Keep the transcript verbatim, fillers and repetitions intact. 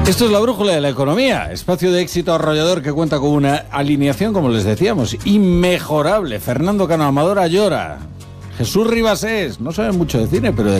Esto es la brújula de la economía, espacio de éxito arrollador que cuenta con una alineación, como les decíamos, inmejorable. Fernando Cano Amador Ayora, Jesús Ribasés, no saben mucho de cine, pero de